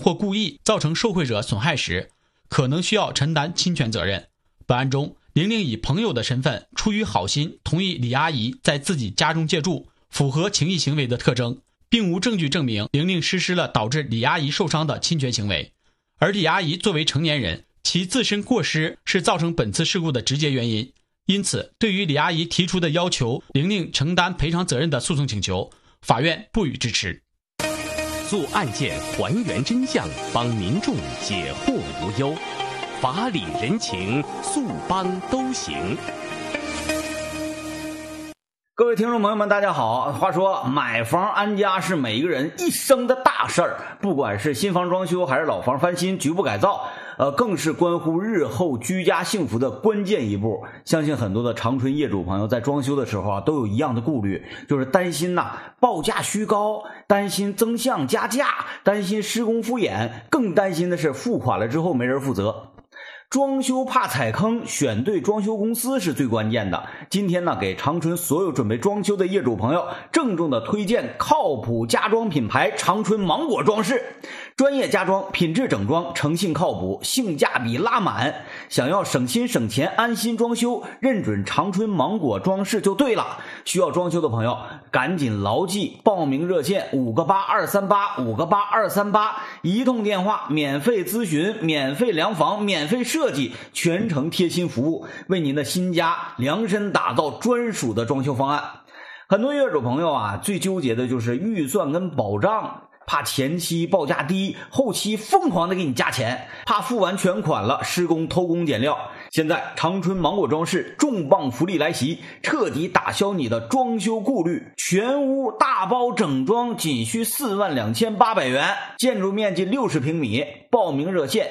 或故意造成受贿者损害时，可能需要承担侵权责任。本案中，玲玲以朋友的身份，出于好心同意李阿姨在自己家中借住，符合情谊行为的特征，并无证据证明玲玲实施了导致李阿姨受伤的侵权行为。而李阿姨作为成年人，其自身过失是造成本次事故的直接原因。因此，对于李阿姨提出的要求玲玲承担赔偿责任的诉讼请求，法院不予支持。 做案件还原真相，帮民众解惑无忧，法理人情，诉帮都行。 各位听众朋友们，大家好。话说买房安家是每一个人一生的大事儿，不管是新房装修还是老房翻新、局部改造，更是关乎日后居家幸福的关键一步。相信很多的长春业主朋友在装修的时候都有一样的顾虑，就是担心报价虚高，担心增项加价，担心施工敷衍，更担心的是付款了之后没人负责。装修怕踩坑，选对装修公司是最关键的。今天给长春所有准备装修的业主朋友郑重的推荐靠谱家装品牌长春芒果装饰。专业家装，品质整装，诚信靠谱，性价比拉满。想要省心省钱，安心装修，认准长春芒果装饰就对了。需要装修的朋友赶紧牢记报名热线58238，58238，一通电话免费咨询，免费量房，免费设计，全程贴心服务，为您的新家量身打造专属的装修方案。很多业主朋友最纠结的就是预算跟保障，怕前期报价低，后期疯狂的给你加钱，怕付完全款了施工偷工减料。现在长春芒果装饰重磅福利来袭，彻底打消你的装修顾虑，全屋大包整装仅需42800元，建筑面积60平米。报名热线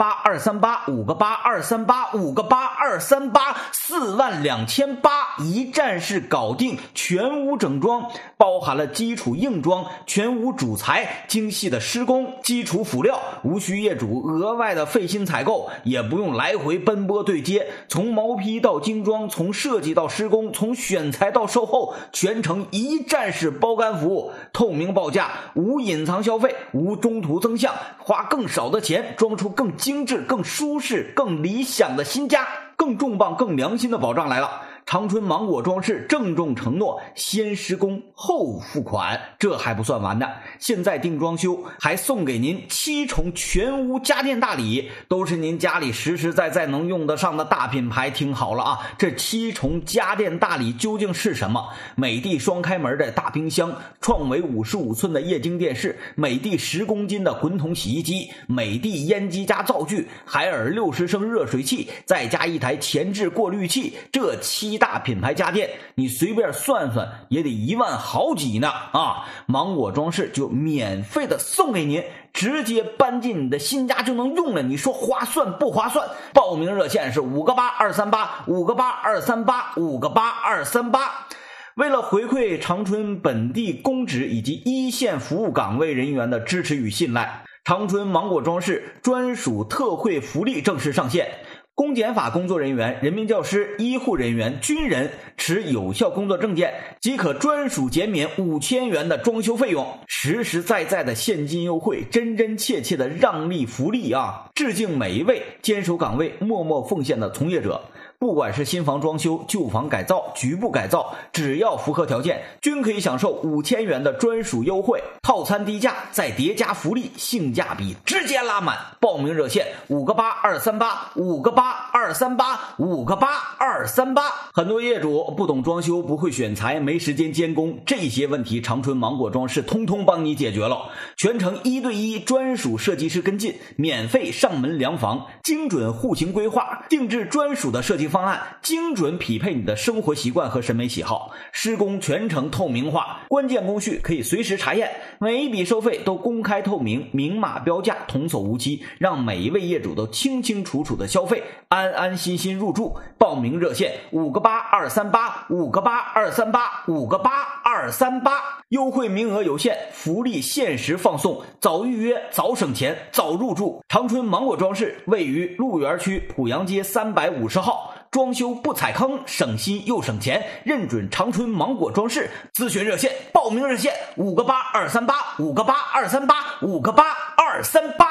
58238，58238，58238，42800，一站式搞定，全屋整装，包含了基础硬装、全屋主材、精细的施工、基础辅料，无需业主额外的费心采购，也不用来回奔波对接，从毛坯到精装，从设计到施工，从选材到售后，全程一站式包干服务，透明报价，无隐藏消费，无中途增项，花更少的钱装出更精致、更舒适、更理想的新家。更重磅、更良心的保障来了！长春芒果装饰郑重承诺，先施工后付款。这还不算完呢，现在订装修还送给您7重全屋家电大礼，都是您家里实实在在能用得上的大品牌。听好了这7重家电大礼究竟是什么？美的双开门的大冰箱，创维55寸的液晶电视，美的10公斤的滚筒洗衣机，美的烟机加灶具，海尔60升热水器，再加一台前置过滤器，这7大品牌家电你随便算算也得1万好几呢芒果装饰就免费的送给您，直接搬进你的新家就能用了，你说划算不划算？报名热线是58238，58238，58238。为了回馈长春本地公职以及一线服务岗位人员的支持与信赖，长春芒果装饰专属特惠福利正式上线。公检法工作人员、人民教师、医护人员、军人持有效工作证件即可专属减免5000元的装修费用，实实在在的现金优惠，真真切切的让利福利致敬每一位坚守岗位、默默奉献的从业者。不管是新房装修、旧房改造、局部改造，只要符合条件，均可以享受5000元的专属优惠，套餐低价再叠加福利，性价比直接拉满。报名热线58238，58238，58238。很多业主不懂装修，不会选材，没时间监工，这些问题长春芒果装饰通通帮你解决了，全程1对1专属设计师跟进，免费上门量房，精准户型规划，定制专属的设计方案，精准匹配你的生活习惯和审美喜好，施工全程透明化，关键工序可以随时查验，每一笔收费都公开透明，明码标价，童叟无欺，让每一位业主都清清楚楚的消费，安安心心入住。报名热线58238，58238，58238，优惠名额有限，福利限时放送，早预约早省钱早入住。长春芒果装饰位于鹿园区濮阳街350号， 装修不踩坑，省心又省钱，认准长春芒果装饰。咨询热线，报名热线5个8 238 5个8 238 5个8 238。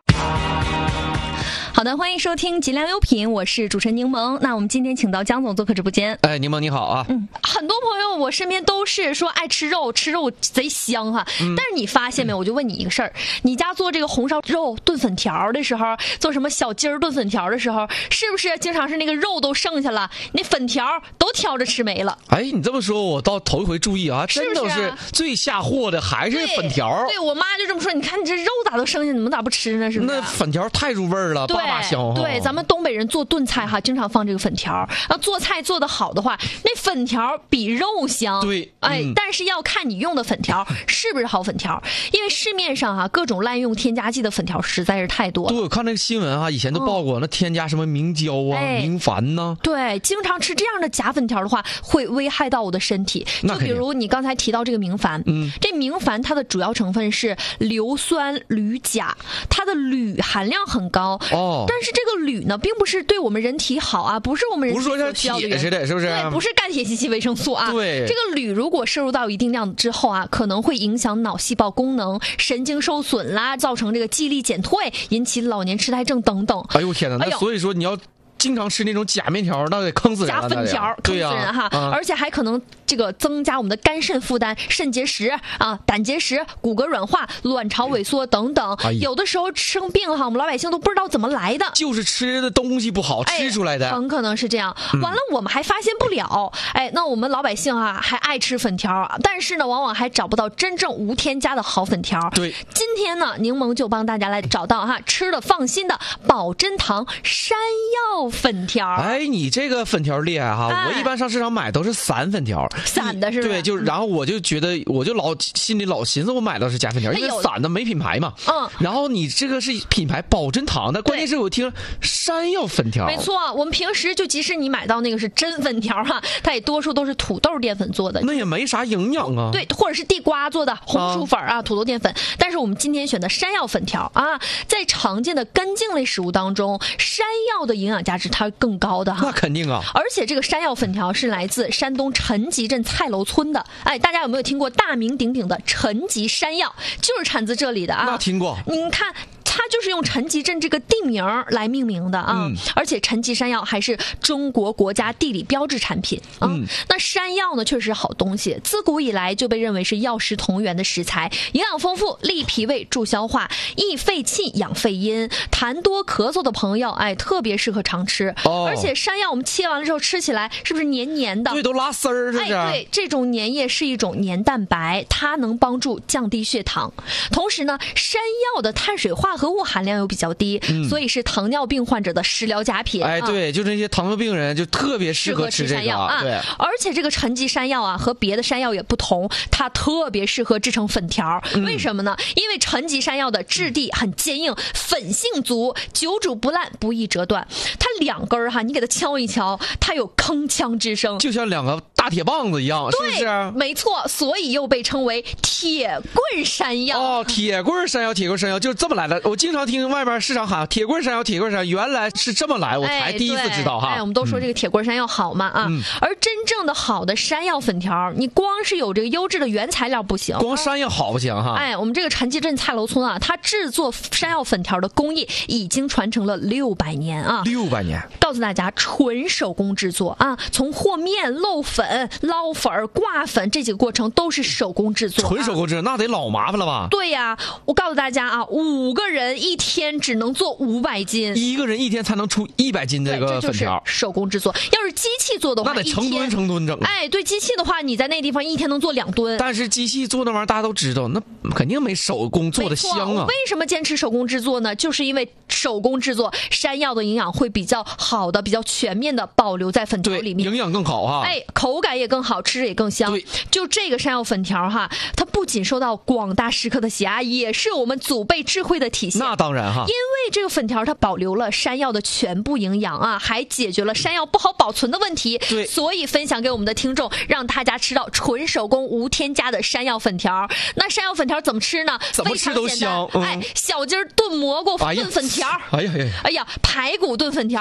好的，欢迎收听极良优品，我是主持人柠檬。那我们今天请到江总做客直播间。 哎，柠檬你好啊。 很多朋友我身边都是说爱吃肉，吃肉贼香哈。但是你发现没有？我就问你一个事儿，你家做这个红烧肉炖粉条的时候，做什么小鸡儿炖粉条的时候，是不是经常是那个肉都剩下了，那粉条都挑着吃没了？ 哎，你这么说，我倒头一回注意啊， 是不是啊真的是最下货的还是粉条。 对，我妈就这么说。你看你这肉咋都剩下，你们咋不吃呢？是不是？ 那粉条太入味儿了，叭叭香。 对，咱们东北人做炖菜哈，经常放这个粉条。做菜做得好的话，那粉条比肉香。 对， 但是要看你用的粉条是不是好粉条，因为市面上各种滥用添加剂的粉条实在是太多了。 对，我看那个新闻以前都报过，那添加什么明胶明矾呢？ 对，经常吃这样的假粉条的话，会危害到我的身体。就比如你刚才提到这个明矾，这明矾它的主要成分是硫酸铝钾，它的铝含量很高。但是这个铝呢，并不是对我们人体好啊，不是我们人体所需要的元素， 不是说像铁似的，是不是？ 对，不是干铁、硒硒维生素啊。 对， 这个铝如果摄入到一定量之后可能会影响脑细胞功能、神经受损啦，造成这个记忆力减退，引起老年痴呆症等等。 哎呦天哪！那所以说你要经常吃那种假面条，那得坑死人了。 假粉条坑死人哈，而且还可能这个增加我们的肝肾负担、肾结石胆结石、骨骼软化、卵巢萎缩等等。有的时候生病我们老百姓都不知道怎么来的， 就是吃的东西不好吃出来的， 很可能是这样。完了我们还发现不了，那我们老百姓还爱吃粉条，但是呢，往往还找不到真正无添加的好粉条。 对， 今天呢，柠檬就帮大家来找到吃了放心的保真堂山药粉条。 哎，你这个粉条厉害我一般上市场买都是散粉条， 散的是吧？ 对，然后我就觉得，我就心里老寻思，我买的是假粉条，因为散的没品牌嘛。然后你这个是品牌保真堂的，关键是我听山药粉条。 没错，我们平时就即使你买到那个是真粉条它也多数都是土豆淀粉做的， 那也没啥营养啊。 对，或者是地瓜做的红薯粉土豆淀粉。但是我们今天选的山药粉条在常见的根茎类食物当中，山药的营养价值它更高的那肯定啊。 而且这个山药粉条是来自山东陈集镇蔡楼村的。大家有没有听过大名鼎鼎的陈集山药？就是产自这里的那听过。 您看它就是用陈集镇这个地名来命名的而且陈集山药还是中国国家地理标志产品那山药呢，确实是好东西，自古以来就被认为是药食同源的食材，营养丰富，利脾胃，助消化，益肺气，养肺阴，痰多咳嗽的朋友特别适合常吃。而且山药我们切完了之后吃起来是不是黏黏的？ 对，都拉丝儿，是不是？ 对，这种粘液是一种黏蛋白，它能帮助降低血糖。同时呢，山药的碳水化合物含量又比较低，所以是糖尿病患者的食疗佳品。 对，就这些糖尿病人就特别适合吃这个山药对， 而且这个陈集山药和别的山药也不同，它特别适合制成粉条。为什么呢？因为陈集山药的质地很坚硬，粉性足，久煮不烂，不易折断。它两根你给它敲一敲，它有铿锵之声， 就像两个大铁棒子一样，是不是？ 没错，所以又被称为铁棍山药。 铁棍山药，铁棍山药就是这么来的。我经常听外边市场喊铁棍山药，铁棍山药，原来是这么来，我才第一次知道我们都说这个铁棍山药好嘛而真正的好的山药粉条，你光是有这个优质的原材料不行， 光山药好不行我们这个陈集镇蔡楼村它制作山药粉条的工艺已经传承了600年 600年。 告诉大家，纯手工制作从和面、漏粉、捞粉、挂粉这几个过程都是手工制作。 纯手工制作那得老麻烦了吧？ 对呀，我告诉大家5个人一天只能做500斤 ，1个人一天才能出100斤这个粉条。 手工制作，要是机器做的话， 那得成吨整。 对，机器的话，你在那地方一天能做2吨。 但是机器做那玩意儿大家都知道，那肯定没手工做的香为什么坚持手工制作呢？就是因为手工制作山药的营养会比较好的、比较全面的保留在粉条里面， 营养更好口感也更好，吃着也更香。就这个山药粉条它不仅受到广大食客的喜爱，也是我们祖辈智慧的体现。 那当然因为这个粉条它保留了山药的全部营养还解决了山药不好保存的问题。所以分享给我们的听众，让大家吃到纯手工无添加的山药粉条。那山药粉条怎么吃呢？ 怎么吃都香。 小鸡儿炖蘑菇炖粉条， 哎呀， 排骨炖粉条，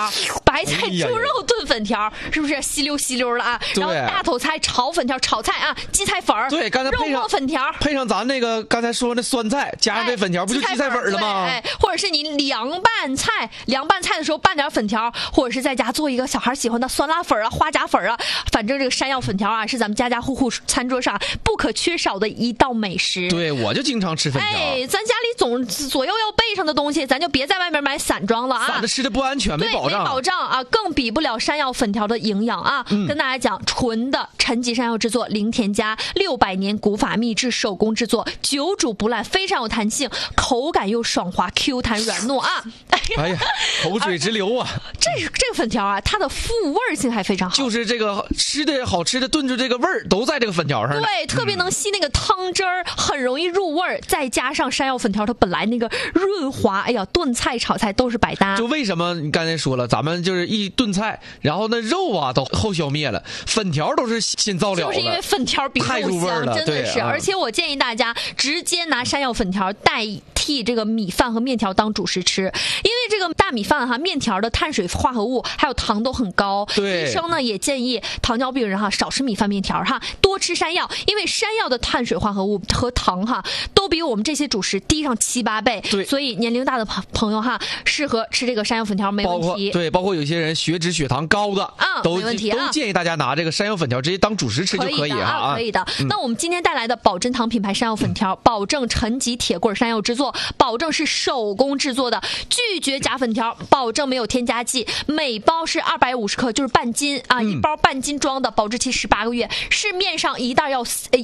白菜猪肉炖粉条，是不是稀溜稀溜了啊？然后大头菜炒粉条、炒菜啊，荠菜粉儿， 对，刚才配上肉末粉条， 配上咱那个刚才说那酸菜，加上这粉条，不就荠菜粉了吗？ 或者是你凉拌菜的时候拌点粉条，或者是在家做一个小孩喜欢的酸辣粉啊、花甲粉啊，反正这个山药粉条啊，是咱们家家户户餐桌上不可缺少的一道美食。 对，我就经常吃粉条。 咱家里左右要备上的东西，咱就别在外面买散装了啊， 散的吃的不安全，没保障， 没保障啊，更比不了山药粉条的营养啊。跟大家讲，纯的陈吉山药制作，零添加，600年古法秘制手工制作，久煮不烂，非常有弹性，口感又爽滑 Q 弹软糯啊。 哎呀，口水直流啊！ 这个粉条啊，它的复味性还非常好， 就是这个吃的好吃的炖出这个味儿都在这个粉条上。 对，特别能吸那个汤汁儿，很容易入味儿。再加上山药粉条，它本来那个润滑，哎呀，炖菜炒菜都是百搭。 就为什么你刚才说了，咱们就是一炖菜，然后那肉啊都后消灭了，粉条都是先造了， 就是因为粉条比肉香，真的是。而且我建议大家直接拿山药粉条代替这个米饭和面条当主食吃，因为这个大米饭哈、面条的碳水化合物还有糖都很高。 对， 医生呢也建议糖尿病人哈少吃米饭面条哈，多吃山药，因为山药的碳水化合物和糖哈都比我们这些主食低上7-8倍。 对， 所以年龄大的朋友哈适合吃这个山药粉条没问题。 对，包括有些人血脂血糖高的都没问题啊， 都建议大家拿这个山药粉条直接当主食吃就可以啊。 可以的。那我们今天带来的宝珍堂品牌山药粉条，保证陈吉铁棍山药制作，保证是手工制作的，拒绝假粉条，保证没有添加剂，每包是250克，就是半斤啊，一包半斤装的，保质期18个月，市面上一袋要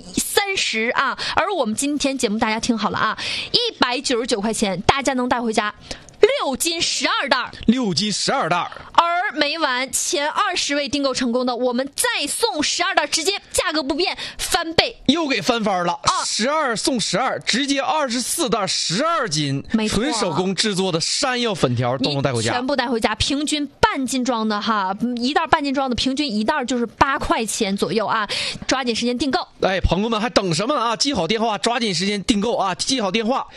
30啊，而我们今天节目大家听好了啊，199块钱，大家能带回家6斤12袋 ，6斤12袋。 而没完，前20位订购成功的，我们再送12袋，直接价格不变，翻倍， 又给翻番了！12送12，直接24袋12斤，纯手工制作的山药粉条都能带回家， 全部带回家，平均半斤装的哈，一袋半斤装的，平均一袋就是8块钱左右啊！抓紧时间订购。 哎，朋友们还等什么呢啊？记好电话，抓紧时间订购啊！记好电话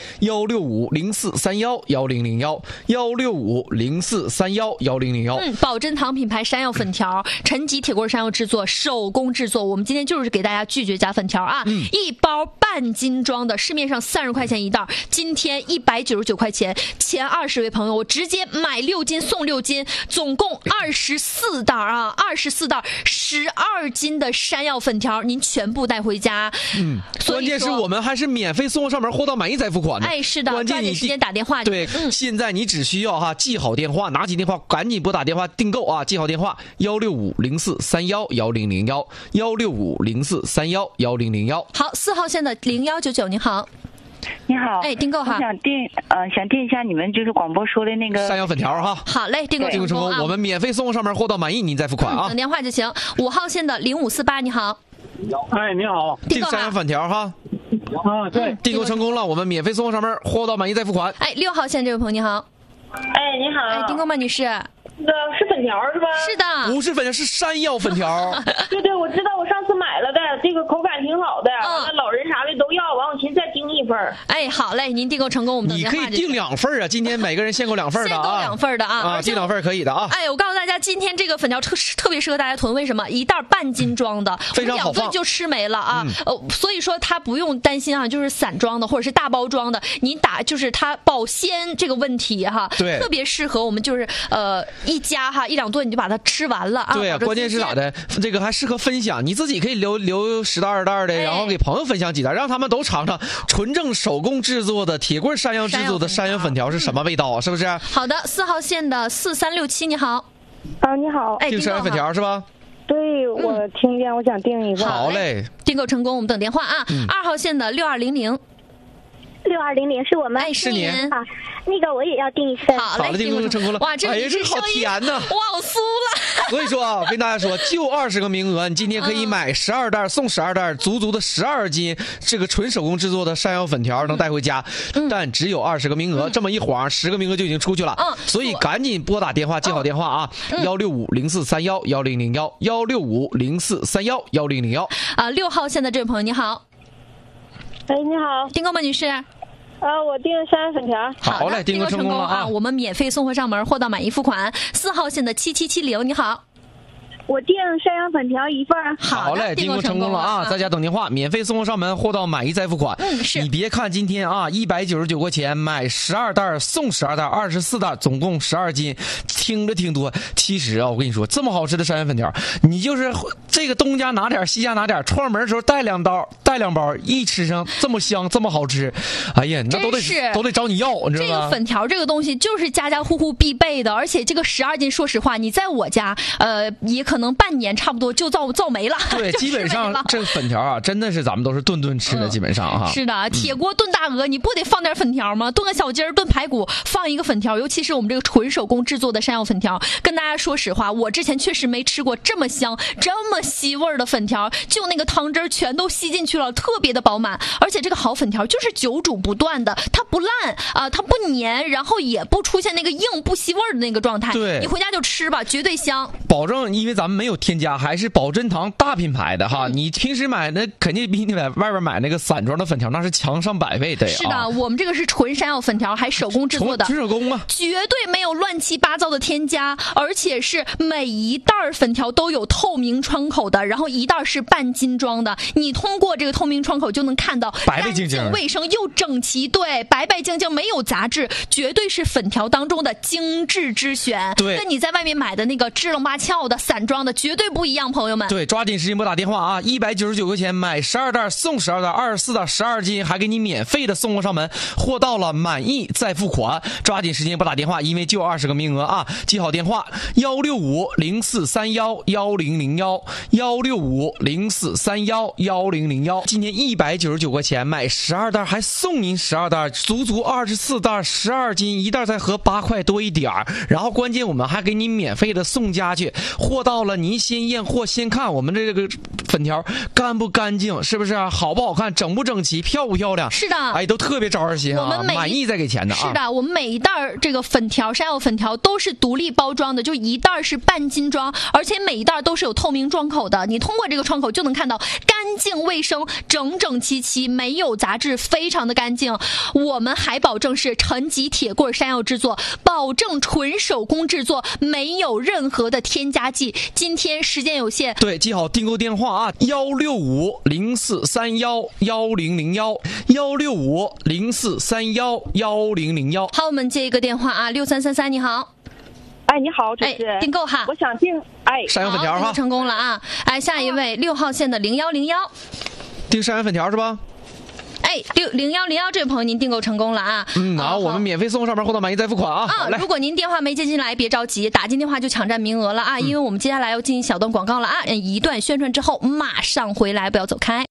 ：16504311001，16504311001。 宝珍堂品牌山药粉条，陈吉铁棍山药制作，手工制作。我们今天就是给大家拒绝假粉条啊！一包半斤装的，市面上30块钱一袋，今天199块钱。前20位朋友，我直接买6斤送6斤，总共24袋啊！24袋12斤的山药粉条，您全部带回家。 关键是我们还是免费送上门，货到满意再付款的。 哎，是的， 关键你抓紧时间打电话。 对，现在你只需要记好电话，拿起电话赶紧拨打电话订购啊！记好电话：16504311001，16504311001。 好，4号线的0199，您好。 你好， 哎，订购哈， 想订一下你们就是广播说的那个山药粉条哈。 好嘞，订购成功啊！ 我们免费送上门，货到满意您再付款啊。 等电话就行。5号线的0548，你好。 哎，你好， 订山药粉条哈。 啊，对， 订购成功了，我们免费送上门，货到满意再付款。 哎，6号线这位朋友你好。 哎，你好。 哎，订购吗，女士？ 是粉条是吧？ 是的， 不是粉条，是山药粉条。 对对，我知道，我上次买了的，这个口感挺好的，完了老人啥的都要，完我寻思再订1份。 哎，好嘞，您订购成功，我们等电话。 你可以订2份啊，今天每个人限购2份的啊， 限购2份的啊， 订2份可以的啊。 哎，我告诉大家，今天这个粉条特别适合大家囤，为什么？一袋半斤装的， 非常好放， 2顿就吃没了啊。所以说它不用担心啊，就是散装的或者是大包装的，你打就是它保鲜这个问题哈， 对， 特别适合我们就是一家哈1-2顿你就把它吃完了啊。 对啊，关键是咋的？这个还适合分享，你自己可以留10袋2袋的，然后给朋友分享几袋，让他们都尝尝纯正手工制作的铁棍山药制作的山药粉条是什么味道啊？是不是？ 好的，4号线的4367，你好。 你好。 哎， 订山药粉条是吧？ 对，我听见，我想订一个。 好嘞， 订购成功，我们等电话啊。2号线的6200。 6200是我们。 哎，是您啊。那个我也要订一份。 好嘞， 订购成功了。 哇，这哎呀，这好甜呐！ 哇，我酥了。 所以说啊，我跟大家说，就20个名额，你今天可以买12袋送12袋，足足的12斤这个纯手工制作的山药粉条能带回家，但只有20个名额，这么一晃10个名额就已经出去了。所以赶紧拨打电话，记好电话啊，16504311001，16504311001。 6号线的这位朋友你好。 哎，你好， 订购吗，女士？ 我订山药粉条。 好嘞，订购成功了啊！ 我们免费送货上门，货到满意付款。4号线的7770，你好。 我订山药粉条1份。 好嘞，订购成功了啊！在家等电话，免费送货上门，货到满意再付款。 是。 你别看今天啊，199块钱买12袋送12袋，24袋，总共12斤，听着挺多。其实啊，我跟你说，这么好吃的山药粉条，你就是这个东家拿点，西家拿点，出门的时候带2包，一吃上这么香，这么好吃，哎呀，那都得找你要，你知道吗？ 这个粉条这个东西就是家家户户必备的，而且这个12斤，说实话，你在我家，也可能半年差不多就造没了。 对，基本上这个粉条啊，真的是咱们都是顿顿吃的，基本上哈。 是的，铁锅炖大鹅，你不得放点粉条吗？炖个小鸡儿，炖排骨，放一个粉条，尤其是我们这个纯手工制作的山药粉条。跟大家说实话，我之前确实没吃过这么香、这么吸味的粉条，就那个汤汁全都吸进去了，特别的饱满。而且这个好粉条就是久煮不断的，它不烂啊，它不粘，然后也不出现那个硬不吸味的那个状态。 对， 你回家就吃吧，绝对香。 保证，因为咱们没有添加，还是保珍堂大品牌的哈。你平时买那肯定比你在外边买那个散装的粉条那是强上100倍的呀。 是的，我们这个是纯山药粉条，还手工制作的， 纯手工啊， 绝对没有乱七八糟的添加，而且是每一袋粉条都有透明窗口的，然后一袋是半斤装的，你通过这个透明窗口就能看到白白净净、 卫生又整齐，对，白白净净，没有杂质，绝对是粉条当中的精致之选。 对， 跟你在外面买的那个支棱八翘的散装的绝对不一样，朋友们。 对，抓紧时间拨打电话啊！199块钱买12袋送12袋，24袋12斤，还给你免费的送货上门，货到了满意再付款。抓紧时间拨打电话，因为就20个名额啊！记好电话：16504311001，16504311001。今天199块钱买12袋，还送您12袋，足24袋，12斤，一袋才合8块多一点。然后关键我们还给你免费的送家去，货到了您先验货，先看我们这个粉条干不干净，是不是啊？好不好看，整不整齐，漂不漂亮？ 是的， 哎，都特别招人心啊！满意再给钱的啊！ 是的，我们每一袋这个粉条，山药粉条都是独立包装的，就一袋是半斤装，而且每一袋都是有透明窗口的，你通过这个窗口就能看到干净卫生、整整齐齐，没有杂质，非常的干净。我们还保证是陈吉铁棍山药制作，保证纯手工制作，没有任何的添加剂。今天时间有限， 对，记好订购电话啊，16504311001，16504311001。 好，我们接一个电话啊，6333，你好。 哎，你好，主持人。 订购哈， 我想订山药粉条哈， 成功了啊！哎，下一位6号线的0101， 订山药粉条是吧？ 哎，0101这位朋友，您订购成功了啊！ 好，我们免费送上门，货到满意再付款啊！ 如果您电话没接进来，别着急，打进电话就抢占名额了啊！因为我们接下来要进行小段广告了啊！一段宣传之后马上回来，不要走开。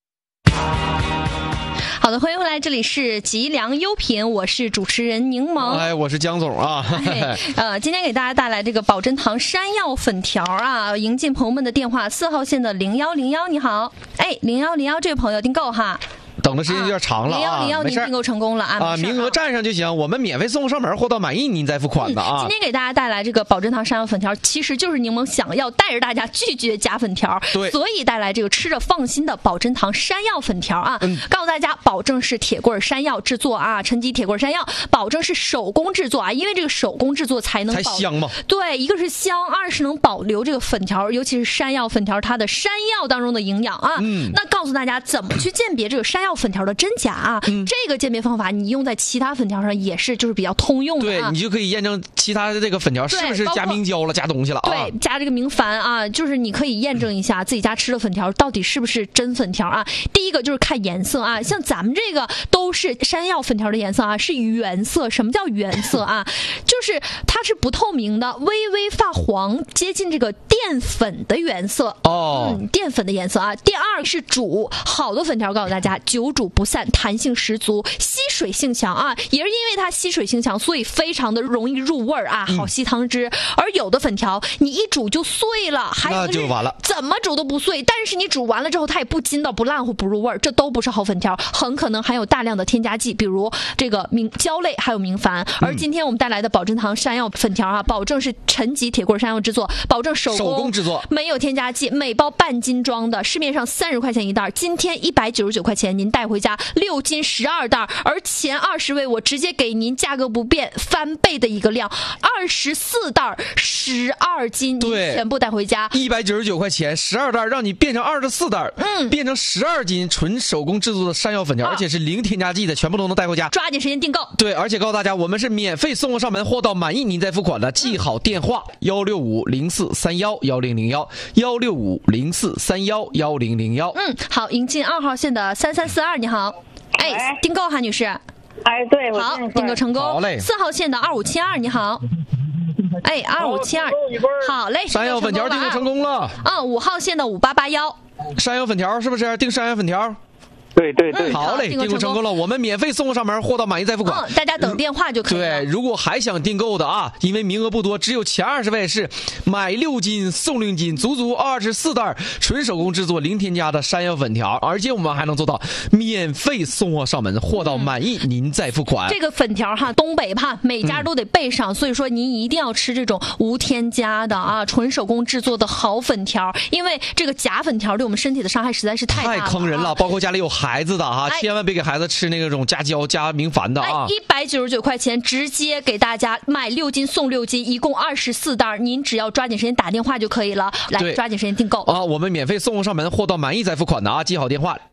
好的，欢迎回来，这里是吉良优品，我是主持人柠檬。 哎，我是江总啊。 今天给大家带来这个保珍堂山药粉条啊，迎进朋友们的电话，4号线的0101，你好。哎，0101这位朋友订购哈。 等的时间有点长了啊 ，0101您订购成功了啊！ 名额占上就行，我们免费送上门，货到满意您再付款的啊！ 今天给大家带来这个保珍堂山药粉条，其实就是柠檬想要带着大家拒绝加粉条， 对， 所以带来这个吃着放心的保珍堂山药粉条啊！告诉大家，保证是铁棍山药制作啊，陈吉铁棍山药，保证是手工制作啊，因为这个手工制作才香嘛。 对，一个是香，二是能保留这个粉条，尤其是山药粉条它的山药当中的营养啊。那告诉大家怎么去鉴别这个山药粉条的真假啊？这个鉴别方法你用在其他粉条上也是就是比较通用的啊。 对，你就可以验证其他的这个粉条是不是加明胶了，加东西了啊？ 对，加这个明矾啊，就是你可以验证一下自己家吃的粉条到底是不是真粉条啊。第一个就是看颜色啊，像咱们这个都是山药粉条的颜色啊，是原色。什么叫原色啊？就是它是不透明的，微微发黄，接近这个淀粉的原色哦。 淀粉的颜色啊。第二是煮好的粉条，告诉大家久煮不散，弹性十足，吸水性强啊，也是因为它吸水性强，所以非常的容易入味儿啊，好吸汤汁。而有的粉条你一煮就碎了，还有那就完了， 怎么煮都不碎，但是你煮完了之后它也不筋道、不烂乎、不入味儿，这都不是好粉条，很可能含有大量的添加剂，比如这个胶类还有明矾。而今天我们带来的保珍堂山药粉条啊，保证是陈吉铁棍山药制作，保证手工制作， 没有添加剂，每包半斤装的，市面上30块钱一袋，今天199块钱您您带回家6斤12袋，而前20位我直接给您价格不变翻倍的一个量，24袋12斤， 对， 全部带回家 ，199块钱12袋，让你变成24袋，变成12斤纯手工制作的山药粉条，而且是零添加剂的，全部都能带回家。 抓紧时间订购。 对，而且告诉大家，我们是免费送货上门，货到满意您再付款的。记好电话16504311001，16504311001。 好，迎进2号线的3342，你好，哎，订购哈，女士。 哎，对，我好，订购成功。 好嘞。 4号线的2572，你好。哎，2572，好嘞， 山药粉条订购成功了。 5号线的5881， 山药粉条是不是订山药粉条？ 对对对， 好嘞，订购成功了，我们免费送货上门，货到满意再付款。 大家等电话就可以了。 对，如果还想订购的啊，因为名额不多，只有前20位是买6斤送6斤，足足24袋纯手工制作零添加的山药粉条，而且我们还能做到免费送货上门，货到满意您再付款。 这个粉条哈，东北怕每家都得备上，所以说您一定要吃这种无添加的啊，纯手工制作的好粉条，因为这个假粉条对我们身体的伤害实在是太大了， 太坑人了，包括家里有孩子的啊，千万别给孩子吃那种加胶加明矾的啊 ！199块钱直接给大家买6斤送6斤，一共24袋，您只要抓紧时间打电话就可以了。来，抓紧时间订购啊！我们免费送货上门，货到满意再付款的啊！记好电话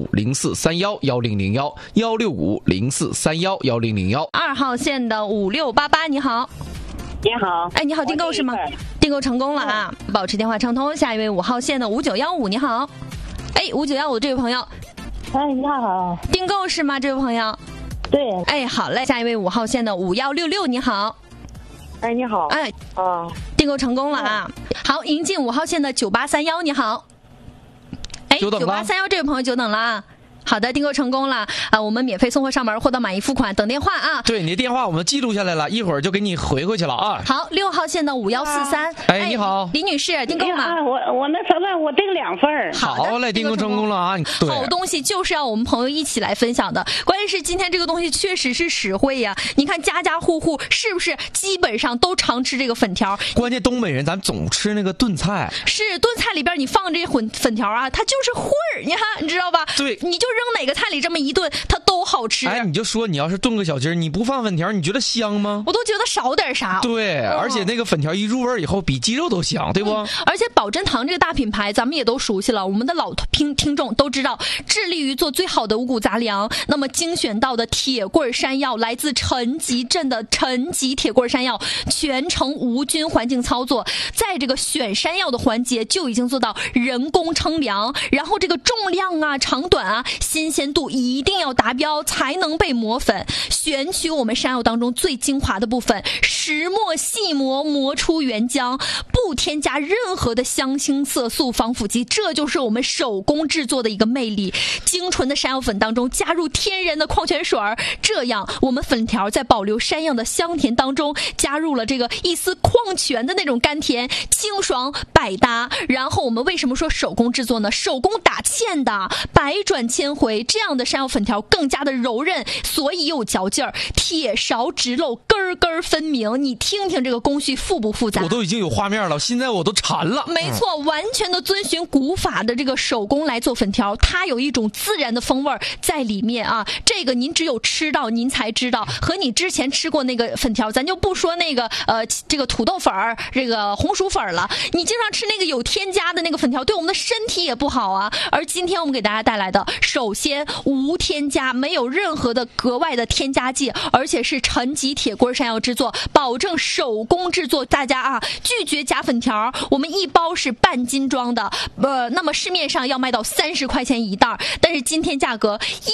16504311001，16504311001。 2号线的5688，你好。 你好， 哎，你好，订购是吗？订购成功了啊！保持电话畅通。下一位5号线的5915，你好。哎，5915这位朋友。 哎，你好， 订购是吗？这位朋友， 对， 哎，好嘞。下一位5号线的5166，你好， 哎，你好， 哎，订购成功了啊！好，迎进5号线的9831，你好，哎，9831这位朋友久等了啊！好的，订购成功了啊！我们免费送货上门，货到满意付款，等电话啊！ 对，你的电话我们记录下来了，一会儿就给你回去了啊！ 好，6号线的5143， 哎，你好， 李女士，订购吗？ 我那什么，我订2份。 好嘞，订购成功了啊！ 好东西就是要我们朋友一起来分享的，关键是今天这个东西确实是实惠呀！你看家家户户是不是基本上都常吃这个粉条？ 关键东北人咱总吃那个炖菜， 是炖菜里边你放这些粉条啊，它就是混儿，你看你知道吧？ 对， 你就扔哪个菜里这么一炖，它都好吃。 哎，你就说你要是炖个小鸡儿，你不放粉条，你觉得香吗？ 我都觉得少点啥。 对，而且那个粉条一入味以后，比鸡肉都香，对不？ 而且宝珍堂这个大品牌，咱们也都熟悉了，我们的老听众都知道，致力于做最好的五谷杂粮。那么精选到的铁棍山药，来自陈集镇的陈集铁棍山药，全程无菌环境操作，在这个选山药的环节就已经做到人工称量，然后这个重量啊、长短啊、新鲜度一定要达标才能被磨粉，选取我们山药当中最精华的部分，石磨细磨，磨出原浆，不添加任何的香精色素防腐剂，这就是我们手工制作的一个魅力。精纯的山药粉当中加入天然的矿泉水，这样我们粉条在保留山药的香甜当中加入了这个一丝矿泉的那种甘甜，清爽百搭。然后我们为什么说手工制作呢？手工打芡的，百转千回，这样的山药粉条更加的柔韧，所以有嚼劲儿，铁勺直漏，根根分明。你听听这个工序复不复杂？ 我都已经有画面了，现在我都馋了。 没错，完全的遵循古法的这个手工来做粉条，它有一种自然的风味在里面啊。这个您只有吃到您才知道，和你之前吃过那个粉条，咱就不说那个这个土豆粉儿、这个红薯粉了，你经常吃那个有添加的那个粉条，对我们的身体也不好啊。而今天我们给大家带来的，首先无添加，没有任何的格外的添加剂，而且是陈集铁棍山药制作，保证手工制作。大家啊，拒绝假粉条，我们一包是半斤装的，那么市面上要卖到30块钱一袋，但是今天价格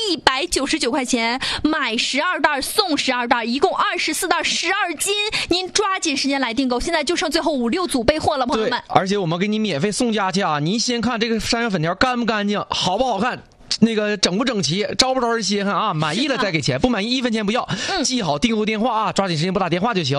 199块钱，买12袋送12袋，一共24袋12斤，您抓紧时间来订购，现在就剩最后5、6组备货了，朋友们。 而且我们给你免费送家去啊！您先看这个山药粉条干不干净，好不好看，那个整不整齐，招不招人稀罕啊？满意了再给钱，不满意1分钱不要。记好订购电话啊，抓紧时间拨打电话就行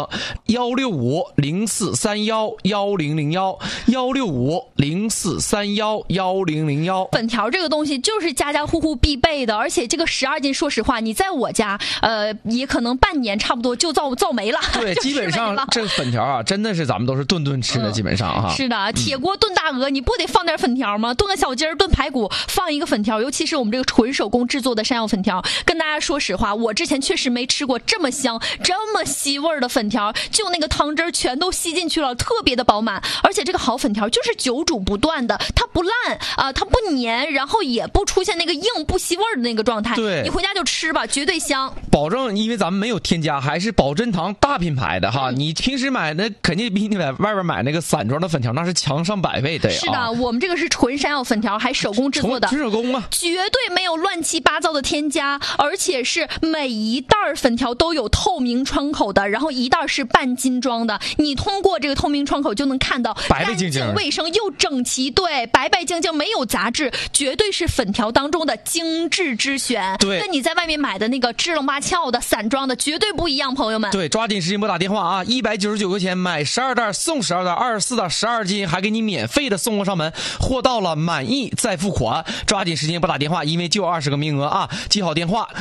，16504311001，16504311001。 粉条这个东西就是家家户户必备的，而且这个12斤，说实话，你在我家也可能半年差不多就造没了。 对，基本上这个粉条啊，真的是咱们都是顿吃的，基本上哈。 是的，铁锅炖大鹅，你不得放点粉条吗？炖个小鸡儿，炖排骨，放一个粉条，尤其其是我们这个纯手工制作的山药粉条。跟大家说实话，我之前确实没吃过这么香、这么吸味儿的粉条，就那个汤汁全都吸进去了，特别的饱满。而且这个好粉条就是久煮不断的，它不烂啊、它不粘，然后也不出现那个硬不吸味儿的那个状态。 对， 你回家就吃吧，绝对香。 保证，因为咱们没有添加，还是宝珍堂大品牌的哈。你平时买的肯定比你在外边买那个散装的粉条那是强上100倍的呀。 是的，我们这个是纯山药粉条，还手工制作的， 纯手工啊， 绝对没有乱七八糟的添加，而且是每一袋粉条都有透明窗口的，然后一袋是半斤装的，你通过这个透明窗口就能看到白白净净、 干净卫生又整齐，对，白白净净没有杂质，绝对是粉条当中的精致之选。 对， 跟你在外面买的那个支棱八翘的散装的绝对不一样，朋友们。 对，抓紧时间拨打电话啊！199块钱买12袋送12袋，24袋12斤，还给你免费的送货上门，货到了满意再付款。抓紧时间拨打电话，因为就20个名额啊！记好电话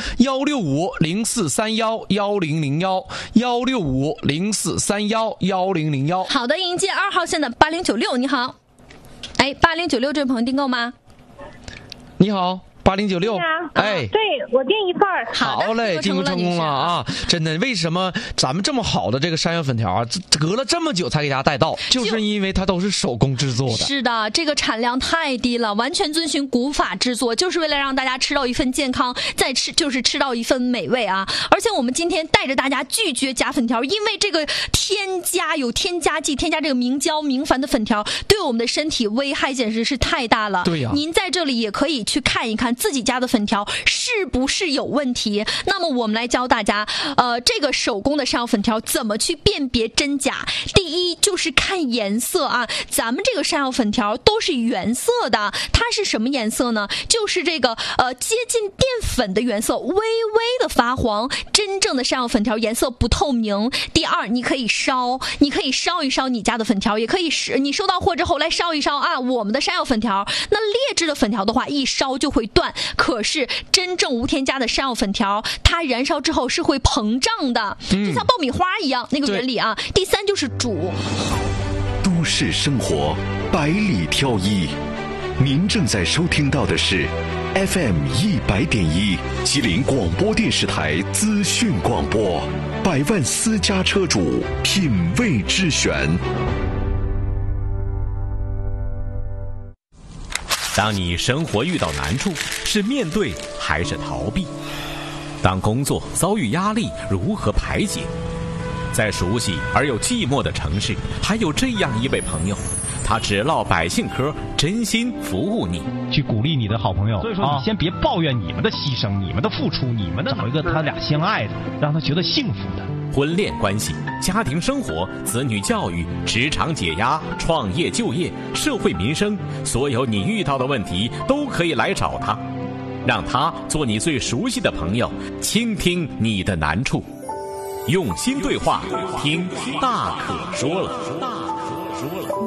：16504311001，16504311001。 好的，迎接2号线的8096，你好。哎，8096这位朋友订购吗？ 你好。8096， 哎，对，我订一份儿。 好嘞，订购成功了啊！真的，为什么咱们这么好的这个山药粉条啊，隔了这么久才给大家带到？就是因为它都是手工制作的。 是的，这个产量太低了，完全遵循古法制作，就是为了让大家吃到一份健康，再吃就是吃到一份美味啊！而且我们今天带着大家拒绝假粉条，因为这个有添加剂，添加这个明胶明矾的粉条，对我们的身体危害简直是太大了。 对呀， 您在这里也可以去看一看自己家的粉条是不是有问题。那么我们来教大家这个手工的山药粉条怎么去辨别真假。第一就是看颜色啊，咱们这个山药粉条都是原色的，它是什么颜色呢？就是这个接近淀粉的原色，微微的发黄。真正的山药粉条颜色不透明。第二，你可以烧一烧你家的粉条，也可以你收到货之后来烧一烧啊，我们的山药粉条。那劣质的粉条的话，一烧就会断。可是真正无添加的山药粉条，它燃烧之后是会膨胀的，就像爆米花一样那个原理啊。第三就是煮。 都市生活百里挑一，您正在收听到的是 FM100.1 吉林广播电视台资讯广播，百万私家车主品味之选。 当你生活遇到难处，是面对还是逃避？当工作遭遇压力，如何排解？在熟悉而又寂寞的城市，还有这样一位朋友，他只唠百姓嗑，真心服务你， 去鼓励你的好朋友。所以说，你先别抱怨你们的牺牲、你们的付出、你们的找一个他俩相爱的，让他觉得幸福的。 婚恋关系、家庭生活、子女教育、职场解压、创业就业、社会民生，所有你遇到的问题都可以来找他，让他做你最熟悉的朋友，倾听你的难处，用心对话，听大可说了。